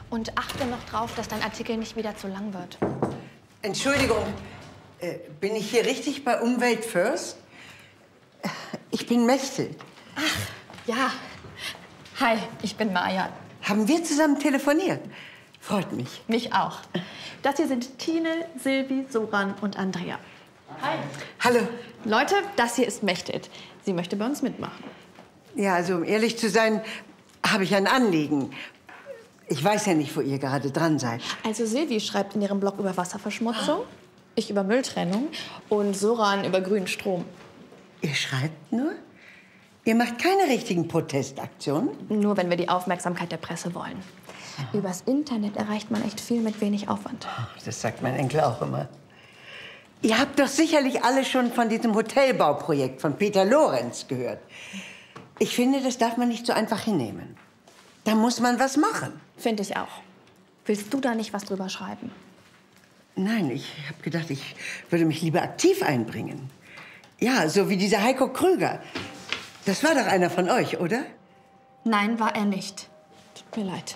Und achte noch drauf, dass dein Artikel nicht wieder zu lang wird. Entschuldigung, bin ich hier richtig bei Umwelt First? Ich bin Mechtel. Ach, ja. Hi, ich bin Maja. Haben wir zusammen telefoniert? Freut mich. Mich auch. Das hier sind Tine, Silvi, Soran und Andrea. Hi. Hallo. Leute, das hier ist Mechthild. Sie möchte bei uns mitmachen. Ja, also um ehrlich zu sein, habe ich ein Anliegen. Ich weiß ja nicht, wo ihr gerade dran seid. Also Silvi schreibt in ihrem Blog über Wasserverschmutzung, ich über Mülltrennung und Soran über grünen Strom. Ihr schreibt nur? Ihr macht keine richtigen Protestaktionen? Nur wenn wir die Aufmerksamkeit der Presse wollen. Übers Internet erreicht man echt viel mit wenig Aufwand. Das sagt mein Enkel auch immer. Ihr habt doch sicherlich alle schon von diesem Hotelbauprojekt von Peter Lorenz gehört. Ich finde, das darf man nicht so einfach hinnehmen. Da muss man was machen. Finde ich auch. Willst du da nicht was drüber schreiben? Nein, ich habe gedacht, ich würde mich lieber aktiv einbringen. Ja, so wie dieser Heiko Krüger. Das war doch einer von euch, oder? Nein, war er nicht. Tut mir leid.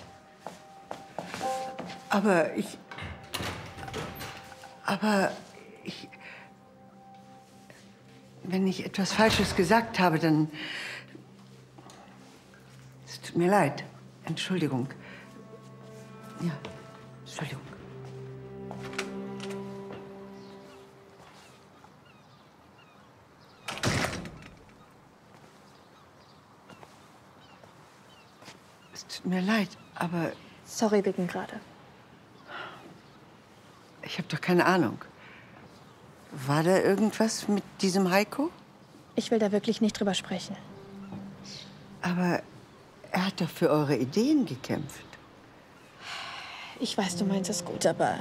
Aber ich... Wenn ich etwas Falsches gesagt habe, dann... Es tut mir leid. Entschuldigung. Ja, Entschuldigung. Es tut mir leid, aber Sorry wegen gerade. ich habe doch keine Ahnung. War da irgendwas mit diesem Heiko? Ich will da wirklich nicht drüber sprechen. Aber er hat doch für eure Ideen gekämpft. Ich weiß, du meinst es gut, aber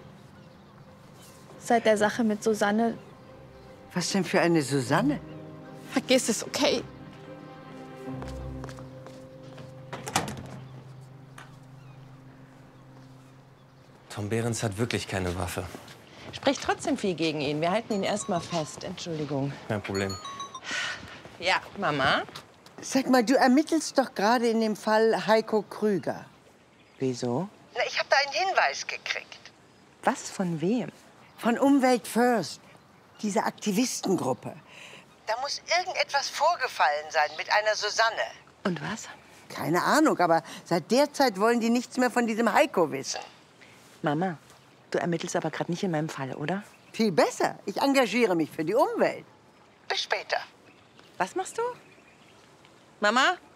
seit der Sache mit Susanne, Was denn für eine Susanne? vergiss es, okay? Tom Behrens hat wirklich keine Waffe. Spricht trotzdem viel gegen ihn. Wir halten ihn erstmal fest. Entschuldigung. Kein Problem. Ja, Mama? Sag mal, du ermittelst doch gerade in dem Fall Heiko Krüger. Wieso? Na, ich habe da einen Hinweis gekriegt. Was, von wem? Von Umwelt First, diese Aktivistengruppe. Da muss irgendetwas vorgefallen sein mit einer Susanne. Und was? Keine Ahnung, aber seit der Zeit wollen die nichts mehr von diesem Heiko wissen. Mama, du ermittelst aber gerade nicht in meinem Fall, oder? Viel besser. Ich engagiere mich für die Umwelt. Bis später. Was machst du? Mama?